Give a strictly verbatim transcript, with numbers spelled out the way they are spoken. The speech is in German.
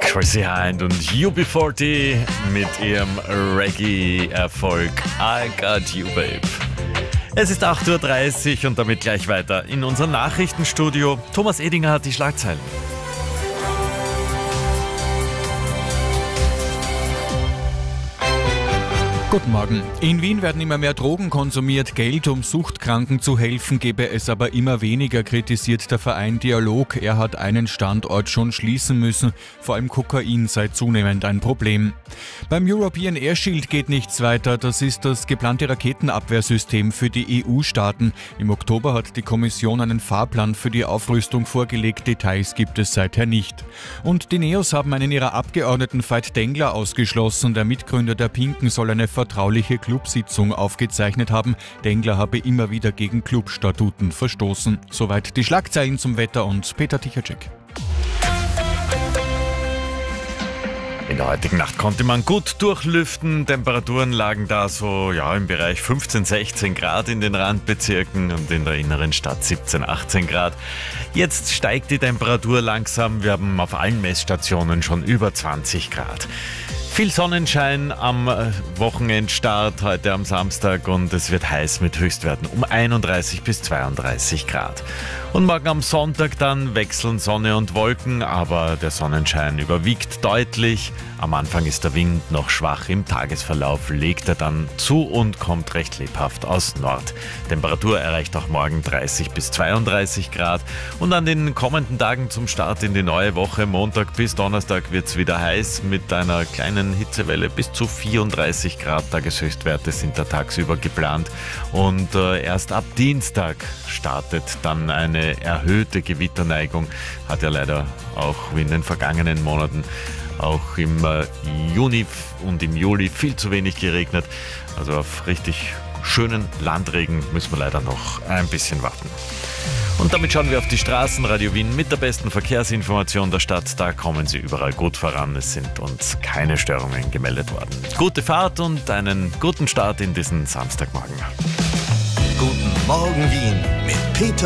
Chrissy Hind und U B vierzig mit ihrem Reggae-Erfolg I Got You Babe. Es ist acht Uhr dreißig und damit gleich weiter in unserem Nachrichtenstudio. Thomas Edinger hat die Schlagzeilen. Guten Morgen. In Wien werden immer mehr Drogen konsumiert. Geld, um Suchtkranken zu helfen, gebe es aber immer weniger, kritisiert der Verein Dialog. Er hat einen Standort schon schließen müssen. Vor allem Kokain sei zunehmend ein Problem. Beim European Air Shield geht nichts weiter. Das ist das geplante Raketenabwehrsystem für die E U-Staaten. Im Oktober hat die Kommission einen Fahrplan für die Aufrüstung vorgelegt. Details gibt es seither nicht. Und die Neos haben einen ihrer Abgeordneten Veit Dengler ausgeschlossen. Der Mitgründer der Pinken soll eine vertrauliche Clubsitzung aufgezeichnet haben. Dengler habe immer wieder gegen Clubstatuten verstoßen. Soweit die Schlagzeilen zum Wetter und Peter Tichacek. In der heutigen Nacht konnte man gut durchlüften. Temperaturen lagen da so ja, im Bereich fünfzehn, sechzehn Grad in den Randbezirken und in der inneren Stadt siebzehn, achtzehn Grad. Jetzt steigt die Temperatur langsam. Wir haben auf allen Messstationen schon über zwanzig Grad. Viel Sonnenschein am Wochenendstart heute am Samstag und es wird heiß mit Höchstwerten um einunddreißig bis zweiunddreißig Grad. Und morgen am Sonntag dann wechseln Sonne und Wolken, aber der Sonnenschein überwiegt deutlich. Am Anfang ist der Wind noch schwach, im Tagesverlauf legt er dann zu und kommt recht lebhaft aus Nord. Temperatur erreicht auch morgen dreißig bis zweiunddreißig Grad und an den kommenden Tagen zum Start in die neue Woche, Montag bis Donnerstag, wird es wieder heiß mit einer kleinen Hitzewelle bis zu vierunddreißig Grad. Tageshöchstwerte sind da tagsüber geplant und äh, erst ab Dienstag startet dann eine erhöhte Gewitterneigung. Hat ja leider auch wie in den vergangenen Monaten auch im äh, Juni und im Juli viel zu wenig geregnet. Also auf richtig schönen Landregen müssen wir leider noch ein bisschen warten. Und damit schauen wir auf die Straßen. Radio Wien mit der besten Verkehrsinformation der Stadt. Da kommen Sie überall gut voran. Es sind uns keine Störungen gemeldet worden. Gute Fahrt und einen guten Start in diesen Samstagmorgen. Guten Morgen Wien mit Peter